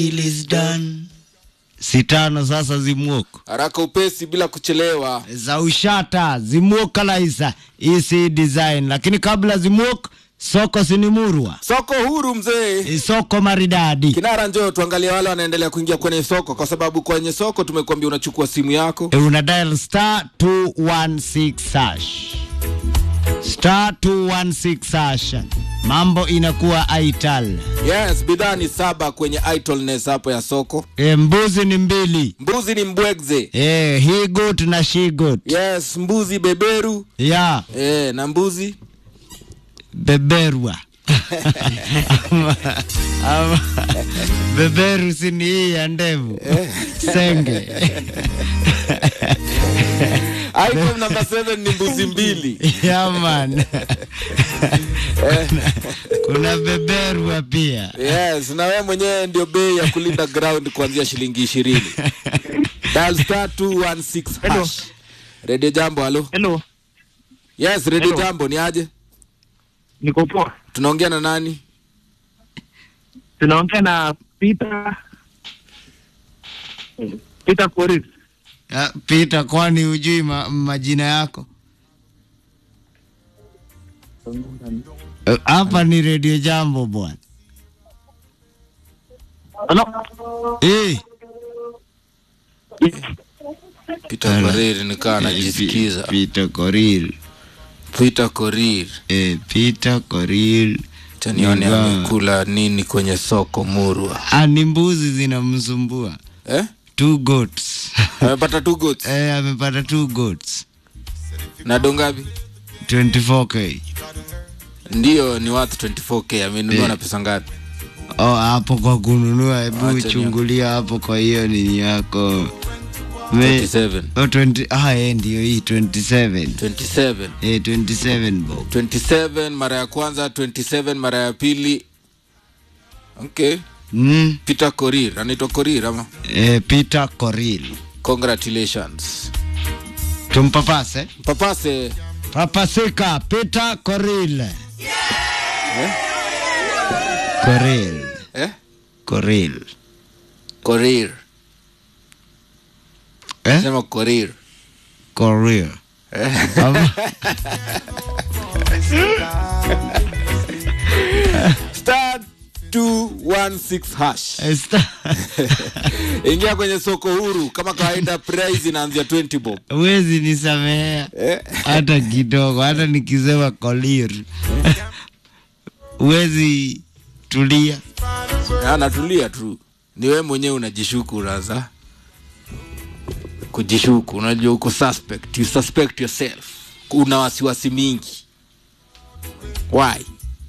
It is done. Sitano sasa zimuoko. Haraka upesi bila kuchelewa. Za ushata zimuoka laisa. Isi design. Lakini kabla zimuoka, soko sinimurwa. Soko huru mzee. Soko maridadi. Kinara njoo tuangalie wale wanaendelea kuingia kwenye soko. Kwa sababu kwenye soko tumekuambia unachukua simu yako. Una dial star 216 hash. Star 216 hash. Mambo inakuwa aital. Yes, bidhaa ni 7 kwenye italness hapo ya soko. Mbuzi ni 2. Mbuzi ni mbwegze. He goat na she goat. Yes, mbuzi beberu. Yeah. Na mbuzi beberwa. Beberu sini hii ya ndevu. Senge. Item number 7 ni mbuzi 2. Yeah man. Kuna beberwa pia. Yes, na wewe mwenyewe ndio bei ya kulinda ground kuanzia shilingi 20. Dial star 216 hash. Radio Jambo, halo. Hello. Yes, Radio Jambo, ni aje? Niko poa. Tunaongea na nani? Tunaongea na Peter Korir. Peter, kwani hujui majina yako? Hapa ni Radio Jambo bwana. Hello. Peter Korir nikaa anajisikiza. Peter Korir. Peter Korir. Tanione amekula nini kwenye soko murwa? Ni mbuzi zinamsumbua. 2 goats. Amepata 2 goats. Amepata 2 goats. Na dongapi? 24k. Ndio ni worth 24k. Amenunua na pesa ngapi? Hapo kwa kununua, hebu chungulia hapo kwa hiyo nini yako. 27. 20 ndio hii 27. 27. 27 bob. 27 mara ya kwanza, 27 mara ya pili. Okay. Peter Korir, anaitwa Korir ama? Peter Korir. Congratulations. Tumpapase. Papase. Papasika Peter Korir. Korir. Korir. Korir. Sema Korir. Korir. Star 216 hash. Ingia kwenye soko huru kama kawaida, price inaanzia 20 bob. Wezi nisamehea. Hata kidogo, hata nikisema Korir. Wezi tulia. Natulia tu. Ni wewe mwenyewe unajishuku unaanza kujishuku, unajua uko suspect. You suspect yourself. Una wasiwasi mingi. Why?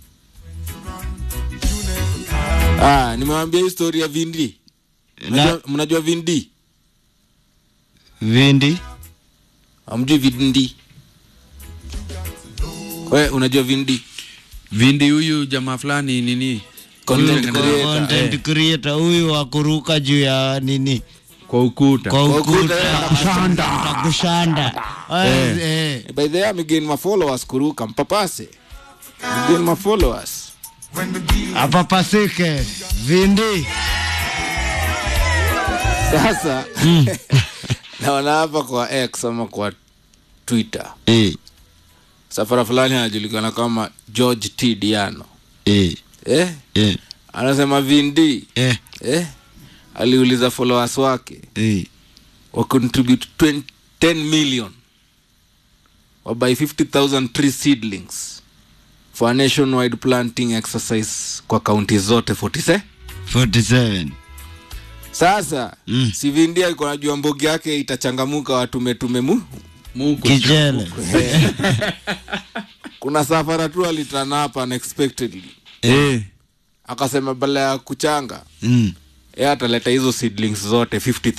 Nimewambia story ya Vindi. Mnajua Vindi? Vindi? Hamjui Vindi? Wewe unajua Vindi? Vindi huyu jamaa fulani nini? Content creator huyu wa kuruka juu ya nini? Kwa ukuta. Kushanda. By the way, I'm getting my followers kuruka mpapase. I'm getting my followers. Apapasike Vindi. Sasa naona hapa kwa X ama kwa Twitter. Safara fulani anajulikana kama George T. Diano. Anasema Vindi. Aliuliza followers wake. Wa contribute 10 million. Wa buy 50,000 tree seedlings for a nationwide planting exercise kwa county zote 47. Sasa si Vindi alikuwa anajua mbogi yake itachangamuka watu metume kijele. Kuna safara tu alitana hapa unexpectedly. Akasema bala ya kuchanga. Ataleta hizo seedlings zote 50,000.